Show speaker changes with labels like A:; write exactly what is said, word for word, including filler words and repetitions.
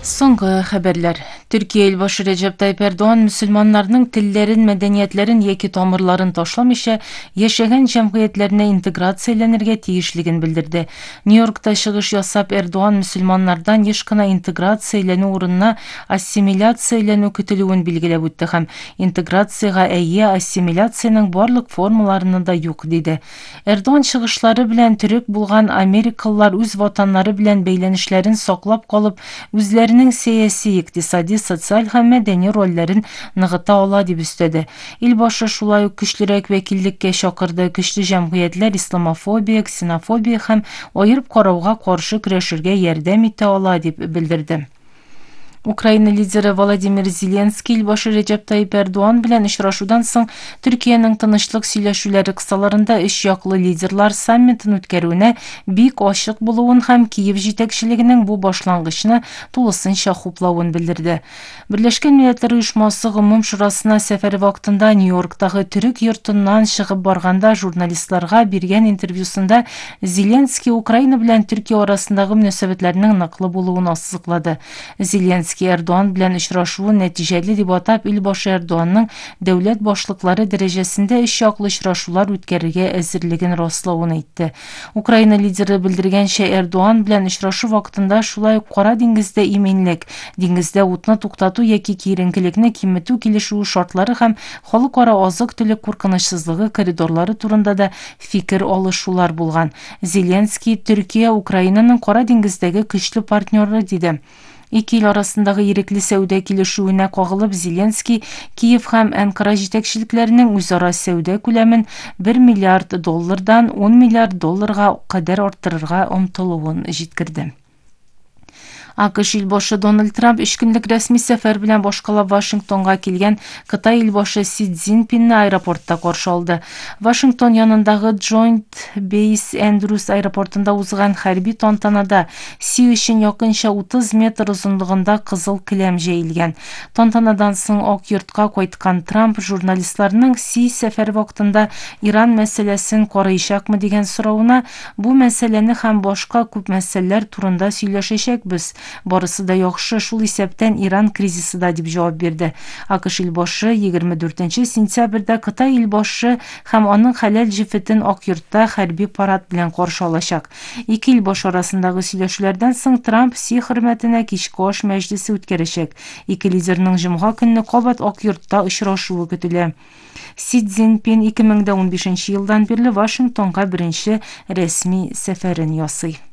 A: Соңғы хәбәрләр. Төркия Илбашы Рәҗәп Тайип Эрдоган мөселманнарның телләрен, мәдәниятләрен яки тамырларын ташламыйча яшәгән җәмгыятьләренә интеграцияләнергә тиешлеген белдерде. Нью-Йоркта чыгыш ясап Эрдоган мөселманнардан еш кына интеграцияләнү урынына ассимиляцияләнү көтелүен билгеләп үтте һәм интеграциягә әйе, ассимиляциянең барлык формаларында да юк диде. Эрдоган чыгышлары белән төрек булган америкалылар үз ватаннары белән бәйләнешләрен саклап калып, үзләренең сәяси, икътисади, социаль һәм мәдәни рольләрен ныгыта ала дип өстәде. Илбашы шулай ук көчлерәк вәкиллеккә чакырды, көчле җәмгыятьләр исламофобия, ксенофобия һәм аерып карауга каршы көрәшергә ярдәм итә ала дип белдерде. Украина лидеры Владимир Зеленский Илбашы Рәҗәп Тайип Эрдоган белән очрашудан соң Төркиянең тынычлык сөйләшүләре кысаларында өч яклы лидерлар саммитын үткәрүенә бик ачык булуын һәм Киев җитәкчелегенең бу башлангычны тулысынча хуплавын белдерде. Берләшкән Милләтләр Оешмасы Гомум шурасына сәфәре вакытында Нью-Йорктагы төрек йортыннан чыгып барганда журналистларга биргән интервьюсында Зеленский Украина белән Төркия арасындагы мөнәсәбәтләрнең ныклы булуын ассызыклады. Зеленский Эрдоган белән очрашуын нәтиҗәле дип атап, Илбашы Эрдоганның дәүләт башлыклары дәрәҗәсендә өч яклы очрашулар үткәрергә әзерлеген раславын әйтте. Украина лидеры белдергәнчә, Эрдоган белән очрашу вакытында шулай ук Кара диңгездә иминлек, диңгездә утны туктату яки киеренкелекне киметү килешүе шартлары һәм халыкара азык-төлек куркынычсызлыгы коридорлары турында да фикер алышулар булган. Зеленский Төркия Украинаның Кара диңгездәге көчле партнеры диде. Ике ил арасындагы ирекле сәүдә килешүенә кагылып, Зеленский Киев һәм Анкара җитәкчелекләренең үзара сәүдә күләмен бер миллиард доллардан ун миллиард долларга кадәр арттырырга омтылуын җиткерде. АКШ Илбашы Дональд Трамп өч көнлек рәсми сәфәр белән башкалап Вашингтонга килгән Кытай Илбашы Си Цзиньпинне аэропортта каршы алды. Вашингтон янындагы Joint Base Andrews аэропортында узган хәрби тантанада Си өчен якынча утыз метр озынлыгында кызыл киләм җәелгән. Тантанадан соң Ак йортка кайткан Трамп журналистларның Си сәфәр вакытында Иран мәсьәләсен карыйчакмы дигән соравына, бу мәсьәләне һәм башка күп мәсьәләләр турында сөйләшәчәкбез. Барысы да яхшы, шул исәптән Иран кризисы да дип җавап бирде. АКШ Илбашы егерме дүртенче сентябрьдә Кытай Илбашы һәм аның хәләл җифетен Ак йортта хәрби парад белән каршы алачак. Ике ил баш арасындагы сөйләшүләрдән соң Трамп Си хөрмәтенә кичке аш мәҗлесе үткәрәчәк. Ике лидерның җомга көнне кабат Ак йортта очрашуы көтелә. Си Цзиньпин ике мең унбишенче елдан бирле Вашингтонга беренче рәсми сәфәрен ясый.